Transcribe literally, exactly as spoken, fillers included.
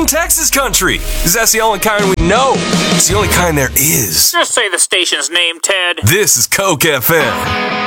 in Texas country. Because that's the only kind we know. It's the only kind there is. Just say the station's name, Ted. This is Coke F M.